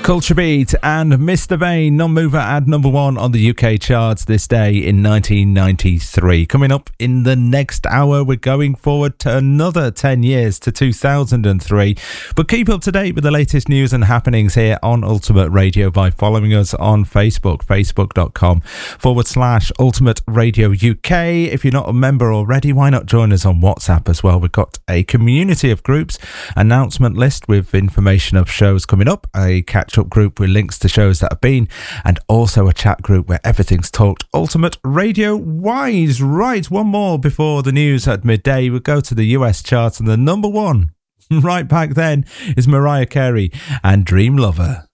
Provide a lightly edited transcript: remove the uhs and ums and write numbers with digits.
Culture Beat and Mr. Vain, non-mover at number 1 on the UK charts this day in 1993. Coming up in the next hour, we're going forward to another 10 years to 2003. But keep up to date with the latest news and happenings here on Ultimate Radio by following us on Facebook, facebook.com/Ultimate Radio UK. If you're not a member already, why not join us on WhatsApp as well? We've got a community of groups, announcement list with information of shows coming up, a catch-up group with links to shows that have been, and also a chat group where everything's talked Ultimate Radio wise. Right, one more before the news at midday. We'll go to the US charts, and the number 1 right back then is Mariah Carey and Dream Lover.